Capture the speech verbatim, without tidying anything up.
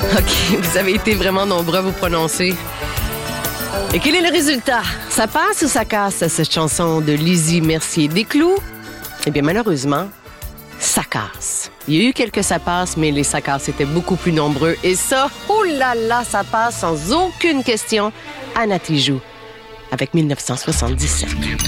OK, vous avez été vraiment nombreux à vous prononcer. Et quel est le résultat? Ça passe ou ça casse, cette chanson de Lizzie Mercier? Des clous? Eh bien, malheureusement, ça casse. Il y a eu quelques ça passe, mais les ça casse étaient beaucoup plus nombreux. Et ça, oh là là, ça passe sans aucune question. Anna Tijoux, avec mille neuf cent soixante-dix-sept.